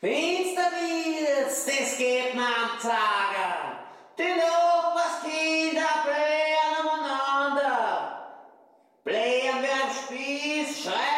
Instabiles, das geht man Tage. Die Nachbarskinder blähen umeinander. Blähen wie ein Spieß, schreien